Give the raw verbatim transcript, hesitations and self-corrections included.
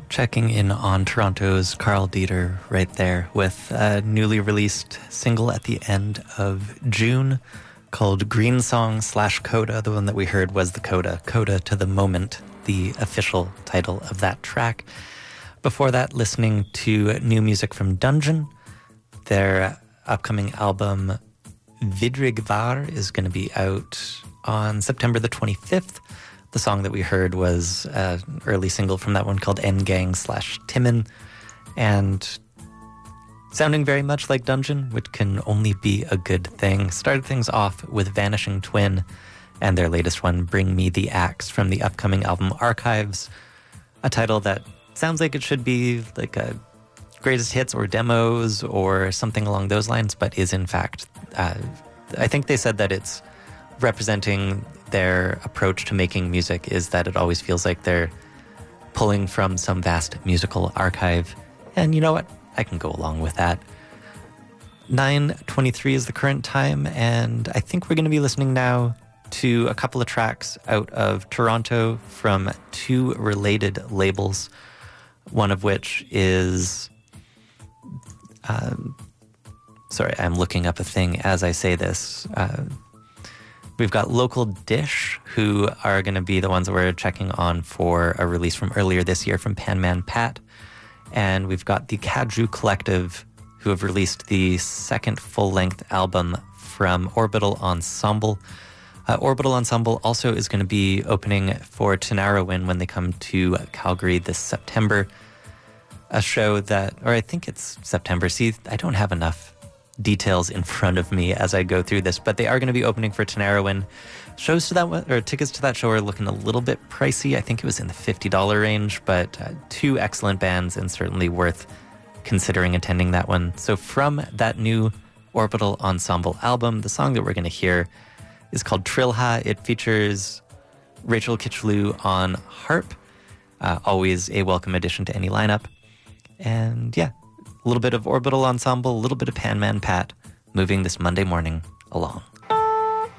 Checking in on Toronto's Carl Dieter right there with a newly released single at the end of June called Green Song slash Coda. The one that we heard was the Coda, Coda to the Moment, the official title of that track. Before that, listening to new music from Dungeon. Their upcoming album Vidrigvar is going to be out on September the twenty-fifth. The song that we heard was an early single from that one called N-Gang slash Timon, and sounding very much like Dungeon, which can only be a good thing. Started things off with Vanishing Twin and their latest one, Bring Me the Axe, from the upcoming album Archives, a title that sounds like it should be like a greatest hits or demos or something along those lines, but is in fact, uh, I think they said that it's representing their approach to making music is that it always feels like they're pulling from some vast musical archive. And you know what? I can go along with that. nine twenty-three is the current time, and I think we're going to be listening now to a couple of tracks out of Toronto from two related labels, one of which is... Um, sorry, I'm looking up a thing as I say this. Uh, We've got Local Dish, who are going to be the ones that we're checking on for a release from earlier this year from Pan Man Pat. And we've got the Kaju Collective, who have released the second full-length album from Orbital Ensemble. Uh, Orbital Ensemble also is going to be opening for Tinariwen when they come to Calgary this September. A show that, or I think it's September. See, I don't have enough details in front of me as I go through this, but they are going to be opening for Tinariwen. Shows to that one, or tickets to that show are looking a little bit pricey. I think it was in the fifty dollars range, but uh, two excellent bands and certainly worth considering attending that one. So from that new Orbital Ensemble album, the song that we're going to hear is called Trilha. It features Rachel Kitchlew on harp, uh, always a welcome addition to any lineup. And yeah, a little bit of Orbital Ensemble, a little bit of Pan Man Pat, moving this Monday morning along.